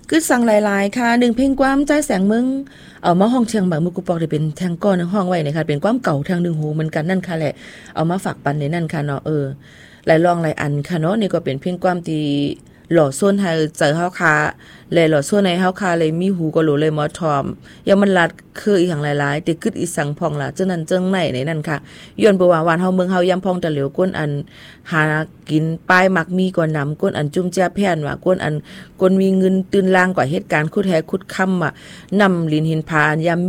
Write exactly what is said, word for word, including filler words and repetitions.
กึดสั่งหลายๆค่ะหนึ่งเพลงความใจแสงมึงเอามาห้องเชียงใหม่มุกุปอกได้เป็นแทงก้อนในห้องไว้นะคะเป็นความเก่าทางหนึ่งหูเหมือนกันนั่นค่ะแหละเอามาฝากปันในนั่นค่ะเนาะเออหลายรองหลายอันค่ะเนาะนี่ก็เป็นเพลงความที่หล่อส่วนให้เจอเฮาค่ะและหล่อส่วนในเฮาค่ะเลยมีหูก็รู้เลยหมอทอมยามันลัดคืออีหยังหลายๆแต่กึดอีสังพองล่ะจังนั้นจังไหนในนั่นค่ะย้อนบ่ว่าวันเฮาเมืองเฮายามพองตะเหลียวก้นอันหากินป้ายมักมีก่อนนำก้นอันจุ่มแจ้แพ่นว่าก้นอันก้นมีเงินตื่นล่างกว่าเหตุการณ์คุดแฮคุดค่ำอ่ะนำลินหินพานยาม